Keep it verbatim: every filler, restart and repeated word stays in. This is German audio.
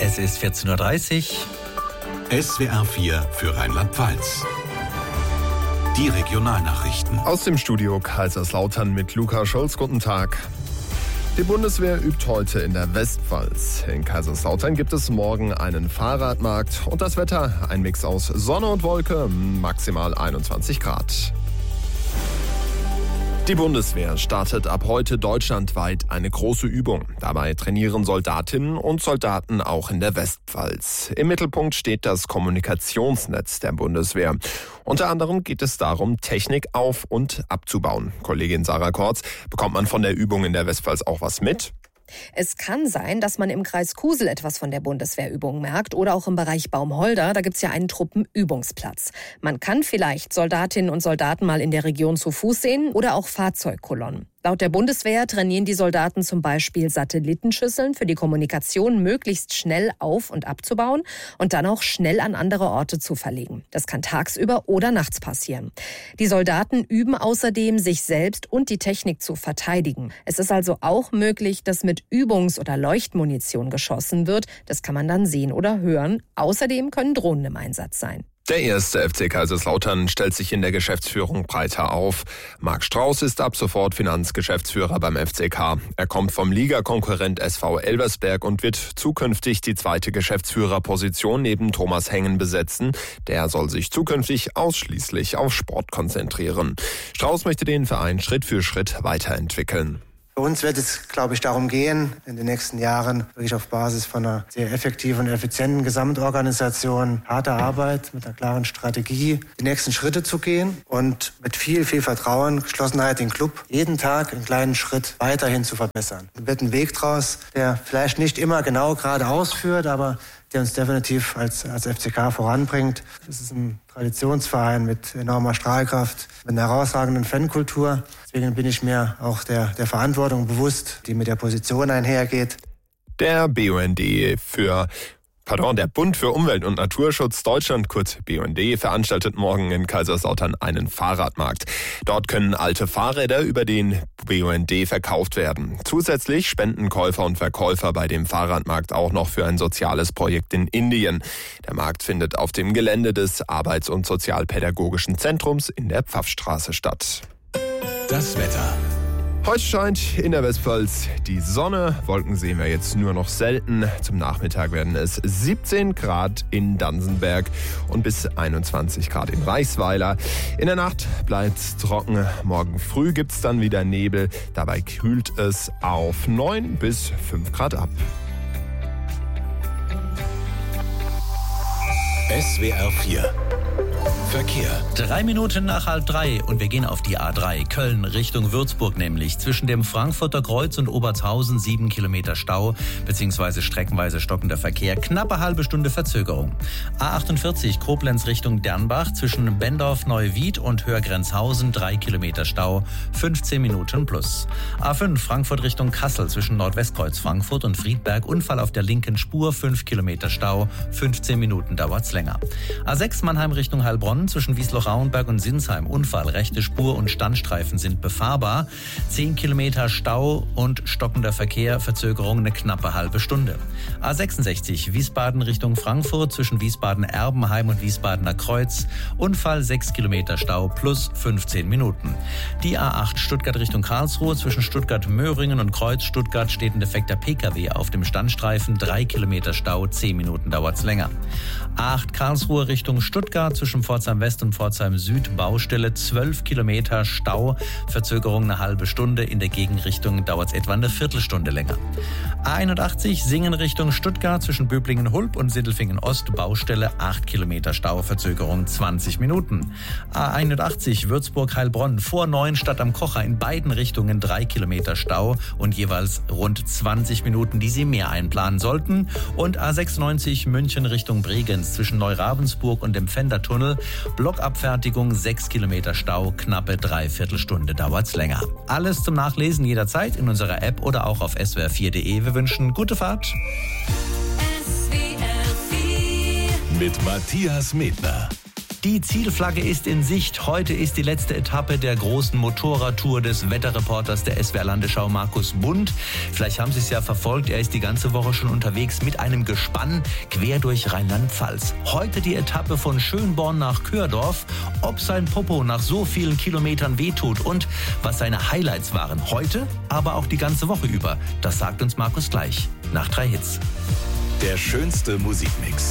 Es ist vierzehn Uhr dreißig. S W R vier für Rheinland-Pfalz. Die Regionalnachrichten. Aus dem Studio Kaiserslautern mit Luca Scholz. Guten Tag. Die Bundeswehr übt heute in der Westpfalz. In Kaiserslautern gibt es morgen einen Fahrradmarkt und das Wetter ein Mix aus Sonne und Wolke, maximal einundzwanzig Grad. Die Bundeswehr startet ab heute deutschlandweit eine große Übung. Dabei trainieren Soldatinnen und Soldaten auch in der Westpfalz. Im Mittelpunkt steht das Kommunikationsnetz der Bundeswehr. Unter anderem geht es darum, Technik auf- und abzubauen. Kollegin Sarah Kortz, bekommt man von der Übung in der Westpfalz auch was mit? Es kann sein, dass man im Kreis Kusel etwas von der Bundeswehrübung merkt oder auch im Bereich Baumholder. Da gibt es ja einen Truppenübungsplatz. Man kann vielleicht Soldatinnen und Soldaten mal in der Region zu Fuß sehen oder auch Fahrzeugkolonnen. Laut der Bundeswehr trainieren die Soldaten zum Beispiel Satellitenschüsseln für die Kommunikation möglichst schnell auf- und abzubauen und dann auch schnell an andere Orte zu verlegen. Das kann tagsüber oder nachts passieren. Die Soldaten üben außerdem, sich selbst und die Technik zu verteidigen. Es ist also auch möglich, dass mit Übungs- oder Leuchtmunition geschossen wird. Das kann man dann sehen oder hören. Außerdem können Drohnen im Einsatz sein. Der erste F C Kaiserslautern stellt sich in der Geschäftsführung breiter auf. Marc Strauß ist ab sofort Finanzgeschäftsführer beim F C K. Er kommt vom Ligakonkurrent S V Elversberg und wird zukünftig die zweite Geschäftsführerposition neben Thomas Hengen besetzen. Der soll sich zukünftig ausschließlich auf Sport konzentrieren. Strauß möchte den Verein Schritt für Schritt weiterentwickeln. Für uns wird es, glaube ich, darum gehen, in den nächsten Jahren wirklich auf Basis von einer sehr effektiven und effizienten Gesamtorganisation, harter Arbeit, mit einer klaren Strategie, die nächsten Schritte zu gehen und mit viel, viel Vertrauen, Geschlossenheit den Club jeden Tag einen kleinen Schritt weiterhin zu verbessern. Es wird ein Weg draus, der vielleicht nicht immer genau geradeaus führt, aber der uns definitiv als, als F C K voranbringt. Es ist ein Traditionsverein mit enormer Strahlkraft, mit einer herausragenden Fankultur. Deswegen bin ich mir auch der, der Verantwortung bewusst, die mit der Position einhergeht. Der B U N D für Pardon, der Bund für Umwelt und Naturschutz Deutschland, kurz B U N D, veranstaltet morgen in Kaiserslautern einen Fahrradmarkt. Dort können alte Fahrräder über den B U N D verkauft werden. Zusätzlich spenden Käufer und Verkäufer bei dem Fahrradmarkt auch noch für ein soziales Projekt in Indien. Der Markt findet auf dem Gelände des Arbeits- und Sozialpädagogischen Zentrums in der Pfaffstraße statt. Das Wetter. Heute scheint in der Westpfalz die Sonne. Wolken sehen wir jetzt nur noch selten. Zum Nachmittag werden es siebzehn Grad in Dansenberg und bis einundzwanzig Grad in Reichsweiler. In der Nacht bleibt es trocken. Morgen früh gibt es dann wieder Nebel. Dabei kühlt es auf neun bis fünf Grad ab. S W R vier Verkehr. Drei Minuten nach halb drei und wir gehen auf die A drei. Köln Richtung Würzburg nämlich. Zwischen dem Frankfurter Kreuz und Obertshausen sieben Kilometer Stau bzw. streckenweise stockender Verkehr. Knappe halbe Stunde Verzögerung. A achtundvierzig Koblenz Richtung Dernbach. Zwischen Bendorf Neuwied und Hörgrenzhausen drei Kilometer Stau. fünfzehn Minuten plus. A fünf Frankfurt Richtung Kassel. Zwischen Nordwestkreuz Frankfurt und Friedberg. Unfall auf der linken Spur. fünf Kilometer Stau. fünfzehn Minuten dauert's länger. A sechs Mannheim Richtung Heilbronn. Zwischen Wiesloch-Rauenberg und Sinsheim Unfall. Rechte Spur und Standstreifen sind befahrbar. zehn Kilometer Stau und stockender Verkehr. Verzögerung eine knappe halbe Stunde. A sechsundsechzig Wiesbaden Richtung Frankfurt. Zwischen Wiesbaden-Erbenheim und Wiesbadener Kreuz. Unfall sechs Kilometer Stau plus fünfzehn Minuten. Die A acht Stuttgart Richtung Karlsruhe. Zwischen Stuttgart-Möhringen und Kreuz Stuttgart steht ein defekter P K W auf dem Standstreifen. drei Kilometer Stau. zehn Minuten dauert's länger. A acht Karlsruhe Richtung Stuttgart. Zwischen Pforzheim West und Pforzheim Süd Baustelle, zwölf Kilometer Stau, Verzögerung eine halbe Stunde, in der Gegenrichtung dauert es etwa eine Viertelstunde länger. A einundachtzig Singen Richtung Stuttgart, zwischen Böblingen-Hulb und Sindelfingen Ost Baustelle, acht Kilometer Stau, Verzögerung zwanzig Minuten. A einundachtzig Würzburg-Heilbronn vor Neuenstadt am Kocher in beiden Richtungen drei Kilometer Stau und jeweils rund zwanzig Minuten, die Sie mehr einplanen sollten. Und A sechsundneunzig München Richtung Bregenz zwischen Neuravensburg und dem Pfändertunnel Blockabfertigung, sechs Kilometer Stau, knappe Dreiviertelstunde dauert's länger. Alles zum Nachlesen jederzeit in unserer App oder auch auf s w r vier punkt d e. Wir wünschen gute Fahrt. S W R vier. Mit Matthias Medner. Die Zielflagge ist in Sicht. Heute ist die letzte Etappe der großen Motorradtour des Wetterreporters der S W R Landesschau Markus Bund. Vielleicht haben Sie es ja verfolgt, er ist die ganze Woche schon unterwegs mit einem Gespann quer durch Rheinland-Pfalz. Heute die Etappe von Schönborn nach Kördorf. Ob sein Popo nach so vielen Kilometern wehtut und was seine Highlights waren heute, aber auch die ganze Woche über, das sagt uns Markus gleich nach drei Hits. Der schönste Musikmix.